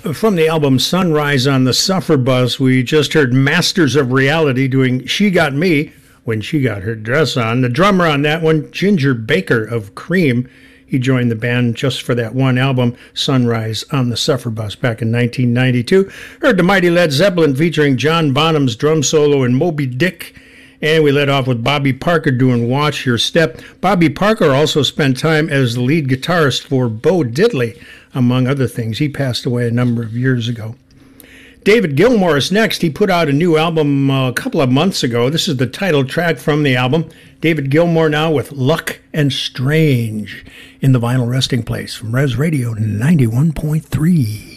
From the album Sunrise on the Suffer Bus, we just heard Masters of Reality doing She Got Me When She Got Her Dress On. The drummer on that one, Ginger Baker of Cream. He joined the band just for that one album, Sunrise on the Suffer Bus, back in 1992. Heard the mighty Led Zeppelin featuring John Bonham's drum solo in Moby Dick. And we led off with Bobby Parker doing Watch Your Step. Bobby Parker also spent time as the lead guitarist for Bo Diddley, among other things. He passed away a number of years ago. David Gilmour is next. He put out a new album a couple of months ago. This is the title track from the album. David Gilmour now with Luck and Strange in the Vinyl Resting Place from Res Radio 91.3.